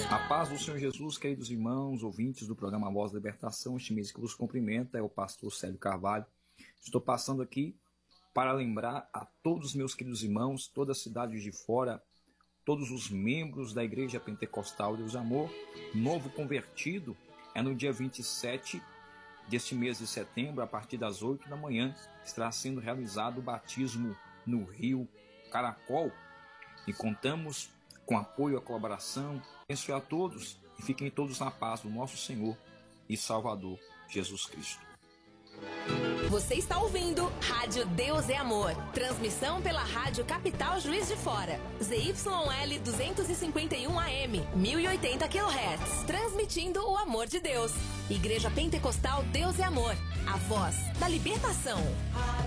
A paz do Senhor Jesus, queridos irmãos, ouvintes do programa Voz da Libertação, este mês que vos cumprimenta é o pastor Célio Carvalho. Estou passando aqui para lembrar a todos os meus queridos irmãos, toda a cidade de fora, todos os membros da Igreja Pentecostal Deus Amor, novo convertido, é no dia 27 deste mês de setembro, a partir das 8 da manhã, estará sendo realizado o batismo no Rio Caracol e contamos com apoio e colaboração. Abençoe a todos e fiquem todos na paz do nosso Senhor e Salvador Jesus Cristo. Você está ouvindo Rádio Deus é Amor. Transmissão pela Rádio Capital Juiz de Fora. ZYL 251 AM, 1080 kHz. Transmitindo o amor de Deus. Igreja Pentecostal Deus é Amor. A voz da libertação.